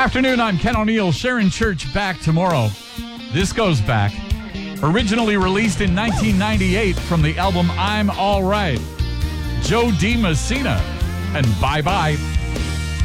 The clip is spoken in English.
Afternoon, I'm Ken O'Neill. Sharon Church back tomorrow. This goes back. Originally released in 1998 from the album I'm All Right. Joe D. Messina and Bye Bye.